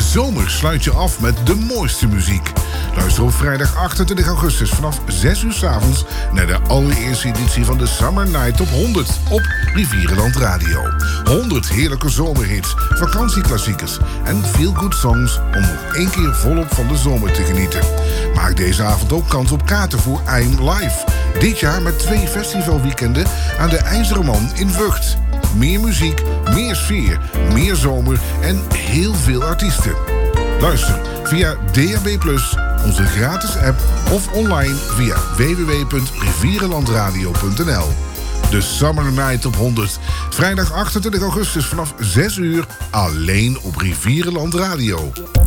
zomer sluit je af met de mooiste muziek. Luister op vrijdag 28 augustus vanaf 6 uur 's avonds naar de allereerste editie van de Summer Night Top 100 op Rivierenland Radio. 100 heerlijke zomerhits, vakantieklassiekers en feel-good songs om nog één keer volop van de zomer te genieten. Maak deze avond ook kans op kaarten voor I'm Live. Dit jaar met 2 festivalweekenden aan de IJzeren Man in Vught. Meer muziek, meer sfeer, meer zomer en heel veel artiesten. Luister via DAB+, onze gratis app of online via www.rivierenlandradio.nl. De Summer Night op 100. Vrijdag 28 augustus vanaf 6 uur alleen op Rivierenland Radio.